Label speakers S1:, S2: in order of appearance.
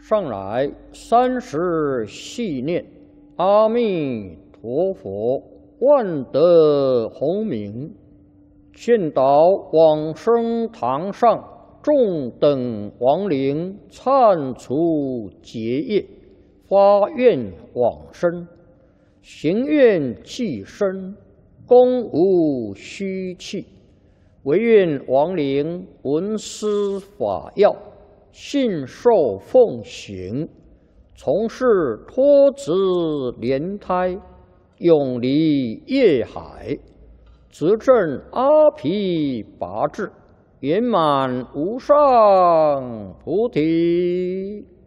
S1: 上来30系念，阿弥陀佛，万德洪名，见到往生堂上众等亡灵忏除结业，发愿往生，行愿济身，功无虚弃，唯愿亡灵闻思法要，信受奉行，从事脱子莲胎，永离业海，执证阿毗跋致，圆满无上菩提。